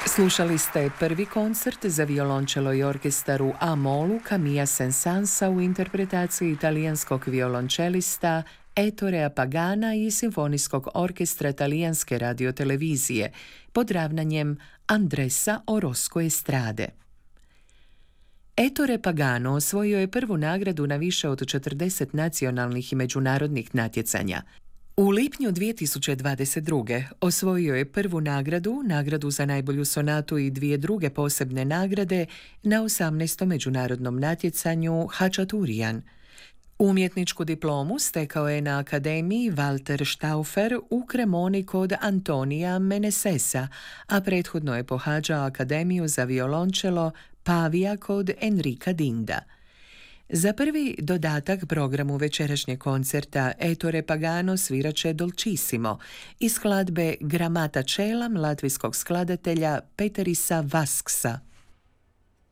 Slušali ste prvi koncert za violončelo i orkestar u A-molu Camilla Saint-Sansa u interpretaciji italijanskog violončelista Ettorea Pagana i simfonijskog orkestra talijanske radiotelevizije pod ravnanjem Andresa Orozco Estrade. Ettore Pagano osvojio je prvu nagradu na više od 40 nacionalnih i međunarodnih natjecanja. U lipnju 2022. osvojio je prvu nagradu za najbolju sonatu i dvije druge posebne nagrade na 18. međunarodnom natjecanju Hačaturijan. Umjetničku diplomu stekao je na Akademiji Walter Stauffer u Cremoni kod Antonija Menesesa, a prethodno je pohađao Akademiju za violončelo Pavija kod Enrica Dinda. Za prvi dodatak programu večerašnjeg koncerta Ettore Pagano sviraće Dolcissimo iz skladbe Gramata Čelam latvijskog skladatelja Peterisa Vasksa.